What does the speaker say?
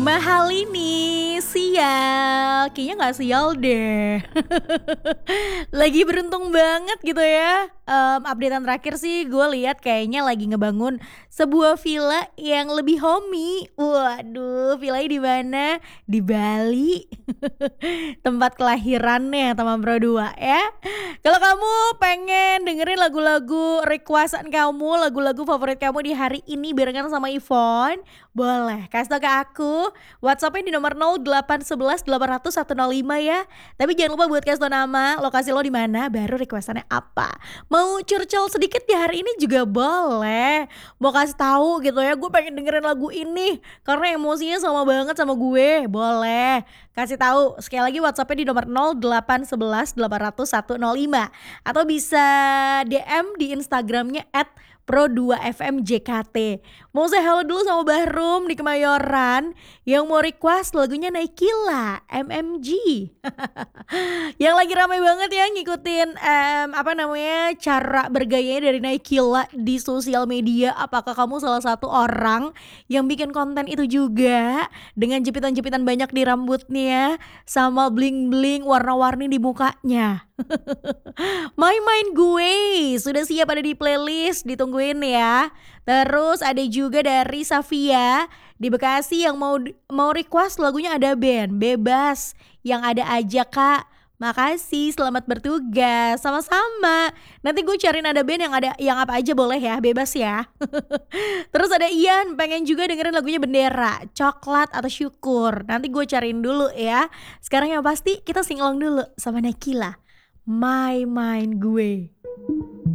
Mahal ini, sial, kayaknya nggak sial deh. Lagi beruntung banget gitu ya, update-an terakhir sih gue lihat kayaknya lagi ngebangun sebuah villa yang lebih homey. Waduh, villanya di mana? Di Bali, tempat kelahirannya teman Pro 2 ya. Kalau kamu pengen dengerin lagu-lagu request kamu, lagu-lagu favorit kamu di hari ini barengan sama Ivon, boleh kasih tau ke aku. WhatsApp-nya di nomor 0811 800 105 ya. Tapi jangan lupa buat kasih tau nama, lokasi lo di mana, baru requestannya apa. Mau curcol sedikit di hari ini juga boleh. Mau kasih tahu gitu ya, gue pengen dengerin lagu ini karena emosinya sama banget sama gue. Boleh. Kasih tahu sekali lagi WhatsApp-nya di nomor 0811 800 105 atau bisa DM di Instagramnya @pro2fmjkt. Mau saya halo dulu sama Bahrum di Kemayoran yang mau request lagunya Naikila MMG. Yang lagi ramai banget ya ngikutin cara bergayanya dari Naikila di sosial media. Apakah kamu salah satu orang yang bikin konten itu juga dengan jepitan-jepitan banyak di rambutnya sama bling-bling warna-warni di mukanya? Main-main gue sudah siap ada di playlist, ditungguin ya. Terus ada juga dari Safia di Bekasi yang mau request lagunya Ada Band, bebas yang ada aja kak. Makasih, selamat bertugas. Sama-sama. Nanti gue cariin Ada Band yang apa aja boleh ya, bebas ya. Terus ada Ian pengen juga dengerin lagunya Bendera, Coklat atau Syukur. Nanti gue cariin dulu ya. Sekarang yang pasti kita singlong dulu sama Nakila. My Mind Gue.